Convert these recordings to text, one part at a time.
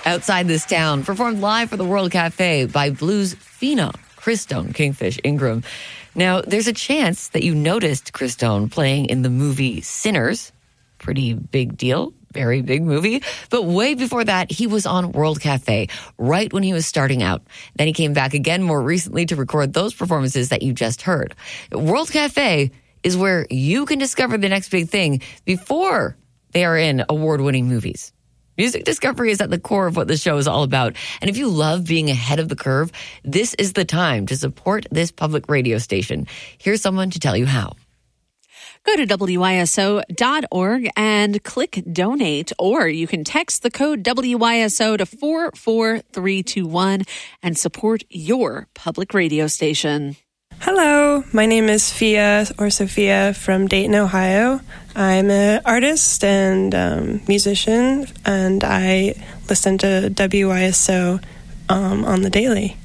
Outside This Town, performed live for the World Cafe by blues phenom Chris Stone, Kingfish Ingram. Now, there's a chance that you noticed Chris Stone playing in the movie Sinners. Pretty big deal. Very big movie. But way before that, he was on World Cafe right when he was starting out. Then he came back again more recently to record those performances that you just heard. World Cafe is where you can discover the next big thing before they are in award-winning movies. Music discovery is at the core of what the show is all about. And if you love being ahead of the curve, this is the time to support this public radio station. Here's someone to tell you how. Go to WYSO.org and click donate, or you can text the code WYSO to 44321 and support your public radio station. Hello, my name is Fia or Sophia from Dayton, Ohio. I'm an artist and musician, and I listen to WYSO on the daily.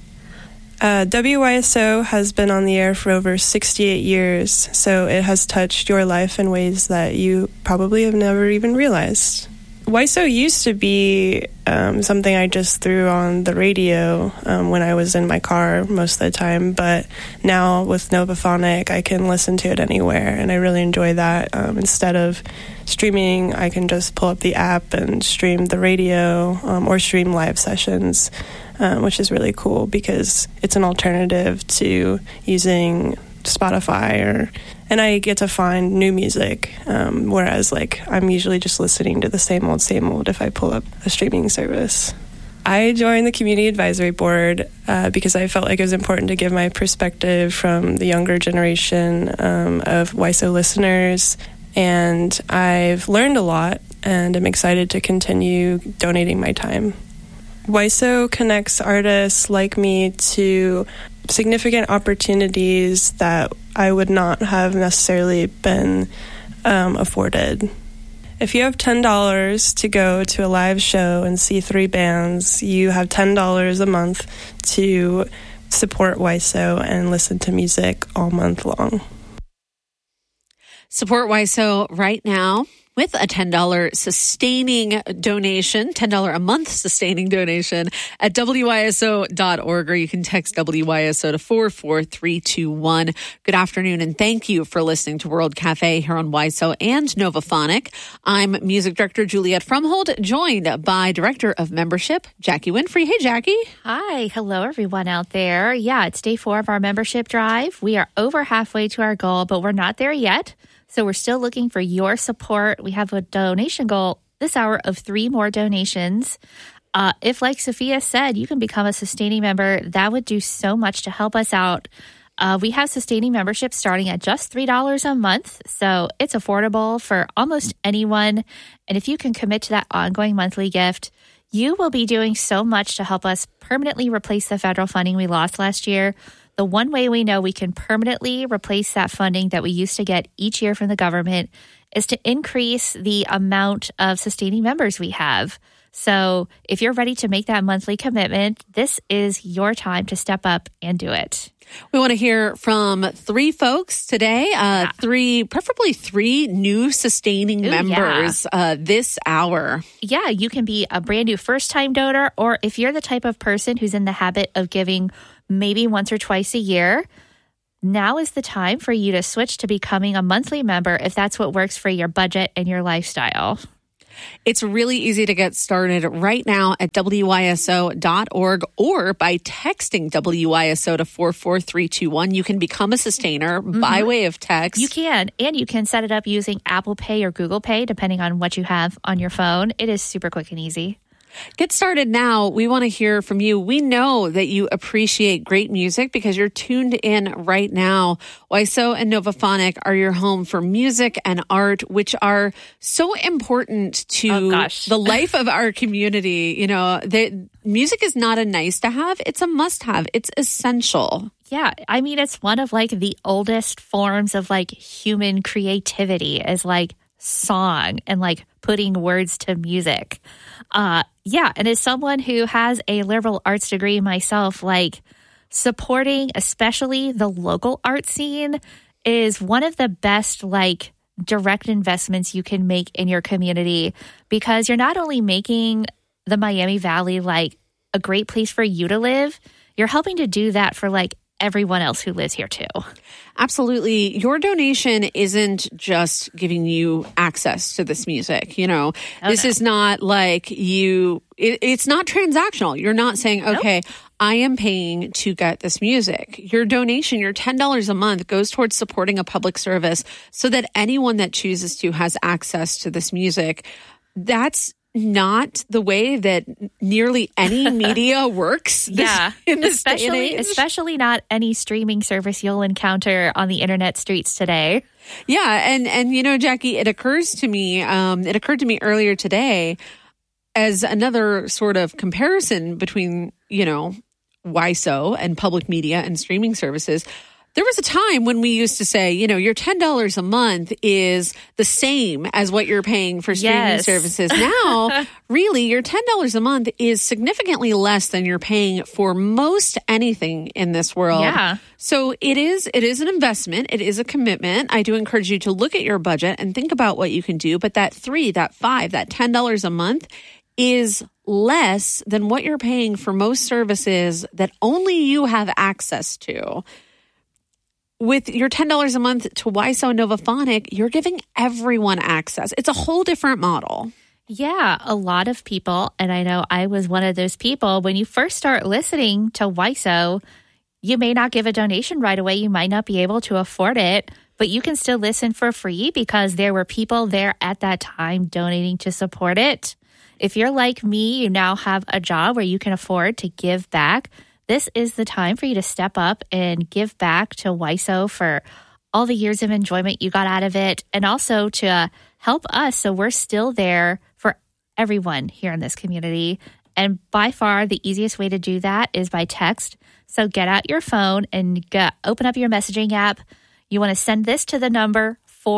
WYSO has been on the air for over 68 years, so it has touched your life in ways that you probably have never even realized. WYSO used to be something I just threw on the radio when I was in my car most of the time, but now with Novaphonic, I can listen to it anywhere, and I really enjoy that. Instead of streaming, I can just pull up the app and stream the radio or stream live sessions, which is really cool because it's an alternative to using Spotify and I get to find new music, whereas I'm usually just listening to the same old if I pull up a streaming service. I joined the Community Advisory Board because I felt like it was important to give my perspective from the younger generation of WYSO listeners, and I've learned a lot, and I'm excited to continue donating my time. WYSO connects artists like me to significant opportunities that I would not have necessarily been afforded. If you have $10 to go to a live show and see 3 bands, you have $10 a month to support WYSO and listen to music all month long. Support WYSO right now with a $10 sustaining donation, $10 a month sustaining donation at WYSO.org, or you can text WYSO to 44321. Good afternoon, and thank you for listening to World Cafe here on WYSO and Novaphonic. I'm Music Director Juliette Frumhold, joined by Director of Membership, Jackie Winfrey. Hey, Jackie. Hi. Hello, everyone out there. Yeah, it's day 4 of our membership drive. We are over halfway to our goal, but we're not there yet. So we're still looking for your support. We have a donation goal this hour of 3 more donations. If, like Sophia said, you can become a sustaining member, that would do so much to help us out. We have sustaining membership starting at just $3 a month, so it's affordable for almost anyone. And if you can commit to that ongoing monthly gift, you will be doing so much to help us permanently replace the federal funding we lost last year. The one way we know we can permanently replace that funding that we used to get each year from the government is to increase the amount of sustaining members we have. So if you're ready to make that monthly commitment, this is your time to step up and do it. We want to hear from 3 folks today, preferably 3 new sustaining members this hour. Yeah, you can be a brand new first-time donor, or if you're the type of person who's in the habit of giving maybe once or twice a year, now is the time for you to switch to becoming a monthly member if that's what works for your budget and your lifestyle. It's really easy to get started right now at WYSO.org or by texting WYSO to 44321. You can become a sustainer by way of text. You can, and you can set it up using Apple Pay or Google Pay, depending on what you have on your phone. It is super quick and easy. Get started now. We want to hear from you. We know that you appreciate great music because you're tuned in right now. WYSO and Novaphonic are your home for music and art, which are so important to the life of our community. You know, music is not a nice to have. It's a must have. It's essential. Yeah. I mean, it's one of the oldest forms of human creativity is song and putting words to music. And as someone who has a liberal arts degree myself, supporting especially the local art scene is one of the best direct investments you can make in your community, because you're not only making the Miami Valley like a great place for you to live, you're helping to do that for like everyone else who lives here too. Absolutely. Your donation isn't just giving you access to this music. This is not like it's not transactional. You're not saying, okay, I am paying to get this music. Your donation, your $10 a month goes towards supporting a public service so that anyone that chooses to has access to this music. That's not the way that nearly any media works. In this day and age. Especially not any streaming service you'll encounter on the internet streets today. Yeah, and Jackie, it occurred to me earlier today as another sort of comparison between WISO and public media and streaming services. There was a time when we used to say, your $10 a month is the same as what you're paying for streaming services. Now, really, your $10 a month is significantly less than you're paying for most anything in this world. Yeah. So it is an investment. It is a commitment. I do encourage you to look at your budget and think about what you can do. But that $3, that $5, that $10 a month is less than what you're paying for most services that only you have access to. With your $10 a month to WISO and Novaphonic, you're giving everyone access. It's a whole different model. Yeah, a lot of people, and I know I was one of those people, when you first start listening to WISO, you may not give a donation right away. You might not be able to afford it, but you can still listen for free because there were people there at that time donating to support it. If you're like me, you now have a job where you can afford to give back. This is the time for you to step up and give back to WISO for all the years of enjoyment you got out of it, and also to help us so we're still there for everyone here in this community. And by far, the easiest way to do that is by text. So get out your phone and open up your messaging app. You want to send this to the number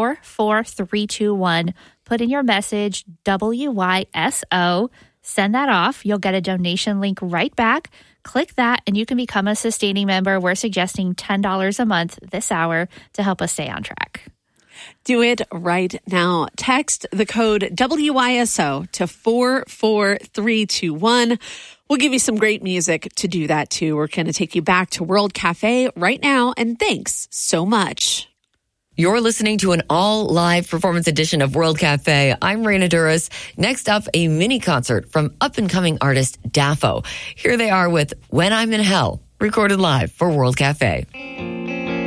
44321. Put in your message, WYSO. Send that off. You'll get a donation link right back. Click that and you can become a sustaining member. We're suggesting $10 a month this hour to help us stay on track. Do it right now. Text the code WYSO to 44321. We'll give you some great music to do that too. We're going to take you back to World Cafe right now. And thanks so much. You're listening to an all-live performance edition of World Cafe. I'm Raina Duras. Next up, a mini concert from up-and-coming artist Daffo. Here they are with When I'm in Hell, recorded live for World Cafe.